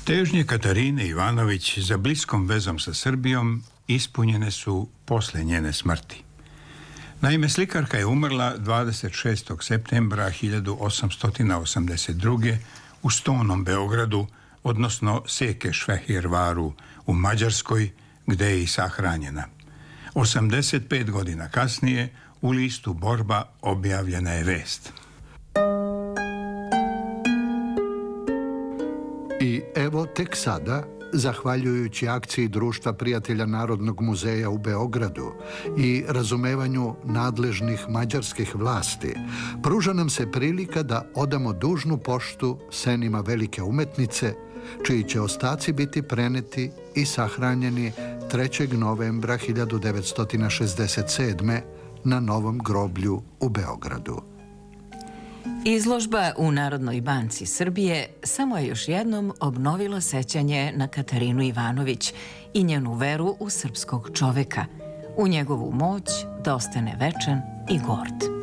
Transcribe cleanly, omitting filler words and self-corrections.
Težnje Katarine Ivanović za bliskom vezom sa Srbijom ispunjene su posle njene smrti. Naime, slikarka je umrla 26. septembra 1882. u Stonom Beogradu, odnosno Sekeš-Fehérváru u Mađarskoj, gde je i sahranjena. 85 godina kasnije u listu Borba objavljena je vest. I evo tek sada, zahvaljujući akciji Društva prijatelja Narodnog muzeja u Beogradu i razumevanju nadležnih mađarskih vlasti, pruža nam se prilika da odamo dužnu poštu senima velike umetnice, čiji će ostaci biti preneti i sahranjeni 3. novembra 1967. na Novom groblju u Beogradu. Izložba u Narodnoj banci Srbije samo je još jednom obnovila sećanje na Katarinu Ivanović i njenu veru u srpskog čoveka, u njegovu moć da ostane večan i gord.